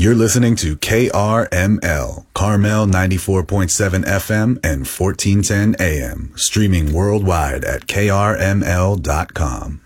You're listening to KRML, Carmel 94.7 FM and 1410 AM, streaming worldwide at krml.com.